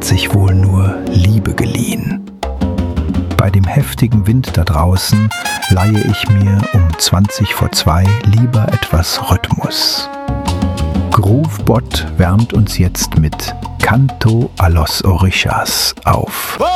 hat sich wohl nur Liebe geliehen. Bei dem heftigen Wind da draußen leihe ich mir um 1:20 lieber etwas Rhythmus. Groovebot wärmt uns jetzt mit Canto a los Orishas auf.